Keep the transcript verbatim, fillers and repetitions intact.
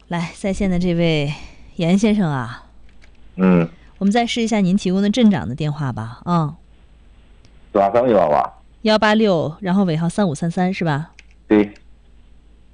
来，在线的这位严先生啊， 嗯， 我们再试一下您提供的镇长的电话吧。嗯， 多少三一八八？ 幺八六，然后尾号三五三三是吧？